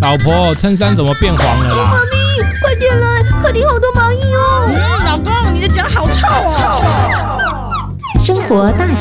老婆，衬衫怎么变黄了啦？ 妈咪，快点来，客厅好多蚂蚁哦！ 老公，你的脚好臭哦！ 生活大